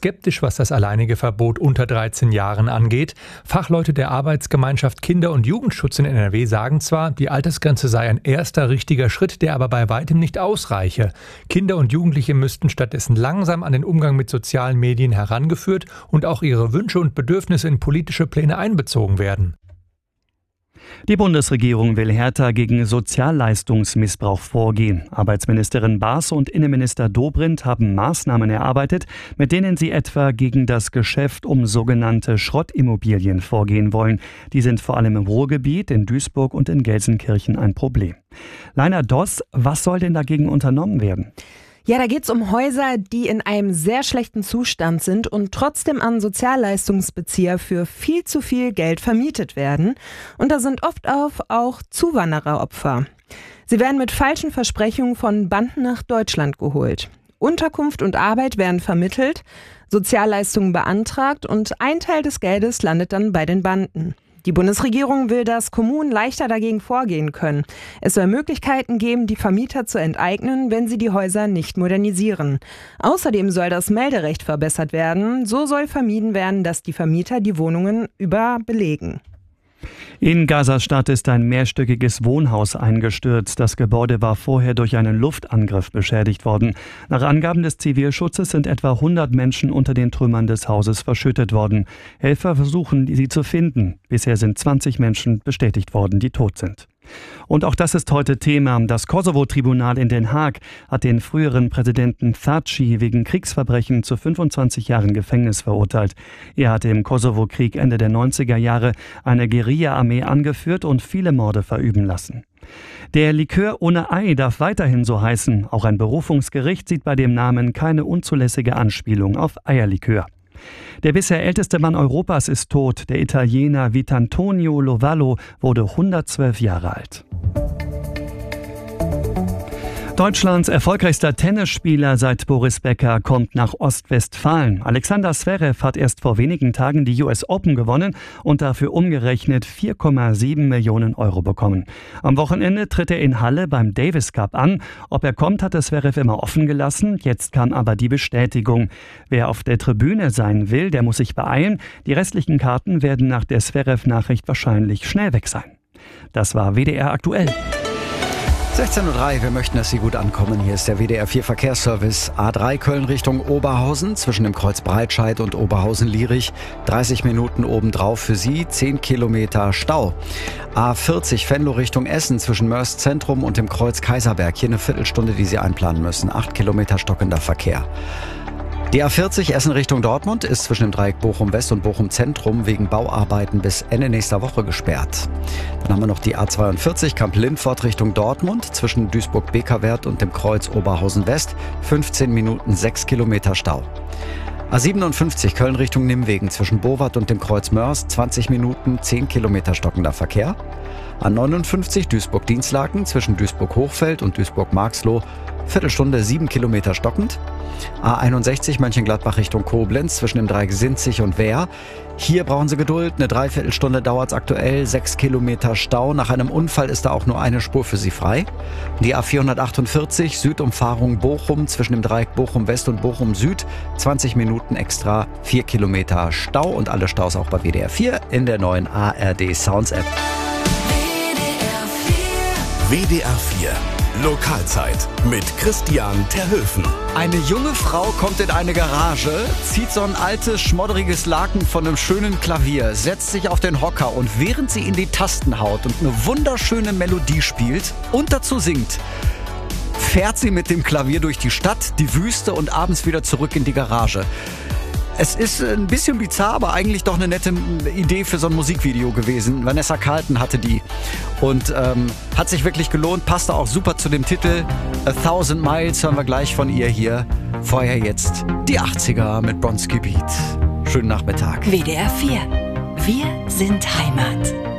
skeptisch, was das alleinige Verbot unter 13 Jahren angeht. Fachleute der Arbeitsgemeinschaft Kinder- und Jugendschutz in NRW sagen zwar, die Altersgrenze sei ein erster richtiger Schritt, der aber bei weitem nicht ausreiche. Kinder und Jugendliche müssten stattdessen langsam an den Umgang mit sozialen Medien herangeführt und auch ihre Wünsche und Bedürfnisse in politische Pläne einbezogen werden. Die Bundesregierung will härter gegen Sozialleistungsmissbrauch vorgehen. Arbeitsministerin Baas und Innenminister Dobrindt haben Maßnahmen erarbeitet, mit denen sie etwa gegen das Geschäft um sogenannte Schrottimmobilien vorgehen wollen. Die sind vor allem im Ruhrgebiet, in Duisburg und in Gelsenkirchen ein Problem. Leina Doss, was soll denn dagegen unternommen werden? Ja, da geht's um Häuser, die in einem sehr schlechten Zustand sind und trotzdem an Sozialleistungsbezieher für viel zu viel Geld vermietet werden. Und da sind oft auch Zuwandereropfer. Sie werden mit falschen Versprechungen von Banden nach Deutschland geholt. Unterkunft und Arbeit werden vermittelt, Sozialleistungen beantragt und ein Teil des Geldes landet dann bei den Banden. Die Bundesregierung will, dass Kommunen leichter dagegen vorgehen können. Es soll Möglichkeiten geben, die Vermieter zu enteignen, wenn sie die Häuser nicht modernisieren. Außerdem soll das Melderecht verbessert werden. So soll vermieden werden, dass die Vermieter die Wohnungen überbelegen. In Gaza-Stadt ist ein mehrstöckiges Wohnhaus eingestürzt. Das Gebäude war vorher durch einen Luftangriff beschädigt worden. Nach Angaben des Zivilschutzes sind etwa 100 Menschen unter den Trümmern des Hauses verschüttet worden. Helfer versuchen, sie zu finden. Bisher sind 20 Menschen bestätigt worden, die tot sind. Und auch das ist heute Thema. Das Kosovo-Tribunal in Den Haag hat den früheren Präsidenten Thaci wegen Kriegsverbrechen zu 25 Jahren Gefängnis verurteilt. Er hatte im Kosovo-Krieg Ende der 90er Jahre eine Guerilla-Armee angeführt und viele Morde verüben lassen. Der Likör ohne Ei darf weiterhin so heißen. Auch ein Berufungsgericht sieht bei dem Namen keine unzulässige Anspielung auf Eierlikör. Der bisher älteste Mann Europas ist tot. Der Italiener Vitantonio Lovallo wurde 112 Jahre alt. Deutschlands erfolgreichster Tennisspieler seit Boris Becker kommt nach Ostwestfalen. Alexander Zverev hat erst vor wenigen Tagen die US Open gewonnen und dafür umgerechnet 4,7 Millionen Euro bekommen. Am Wochenende tritt er in Halle beim Davis Cup an. Ob er kommt, hat Zverev immer offen gelassen. Jetzt kam aber die Bestätigung. Wer auf der Tribüne sein will, der muss sich beeilen. Die restlichen Karten werden nach der Zverev-Nachricht wahrscheinlich schnell weg sein. Das war WDR aktuell. 16:03 Uhr, wir möchten, dass Sie gut ankommen. Hier ist der WDR 4 Verkehrsservice. A3 Köln Richtung Oberhausen, zwischen dem Kreuz Breitscheid und Oberhausen-Lierich. 30 Minuten obendrauf für Sie, 10 Kilometer Stau. A40 Venlo Richtung Essen, zwischen Mörs Zentrum und dem Kreuz Kaiserberg. Hier eine Viertelstunde, die Sie einplanen müssen. 8 Kilometer stockender Verkehr. Die A40 Essen Richtung Dortmund ist zwischen dem Dreieck Bochum West und Bochum Zentrum wegen Bauarbeiten bis Ende nächster Woche gesperrt. Dann haben wir noch die A42 Kamp-Lindfort Richtung Dortmund zwischen Duisburg-Bekerwert und dem Kreuz Oberhausen West. 15 Minuten 6 Kilometer Stau. A57 Köln Richtung Nimwegen zwischen Bowart und dem Kreuz Mörs. 20 Minuten 10 Kilometer stockender Verkehr. A59 Duisburg-Dienstlaken zwischen Duisburg-Hochfeld und Duisburg-Marxloh. Viertelstunde 7 Kilometer stockend. A61 Mönchengladbach Richtung Koblenz zwischen dem Dreieck Sinzig und Wehr. Hier brauchen Sie Geduld. Eine Dreiviertelstunde dauert es aktuell. 6 Kilometer Stau. Nach einem Unfall ist da auch nur eine Spur für Sie frei. Die A448 Südumfahrung Bochum zwischen dem Dreieck Bochum West und Bochum Süd. 20 Minuten extra. 4 Kilometer Stau und alle Staus auch bei WDR 4 in der neuen ARD Sounds App. WDR 4 Lokalzeit mit Christian Terhöfen. Eine junge Frau kommt in eine Garage, zieht so ein altes, schmodderiges Laken von einem schönen Klavier, setzt sich auf den Hocker und während sie in die Tasten haut und eine wunderschöne Melodie spielt und dazu singt, fährt sie mit dem Klavier durch die Stadt, die Wüste und abends wieder zurück in die Garage. Es ist ein bisschen bizarr, aber eigentlich doch eine nette Idee für so ein Musikvideo gewesen. Vanessa Carlton hatte die und hat sich wirklich gelohnt, passte auch super zu dem Titel. 1000 Miles hören wir gleich von ihr hier. Vorher jetzt die 80er mit Bronski Beat. Schönen Nachmittag. WDR 4. Wir sind Heimat.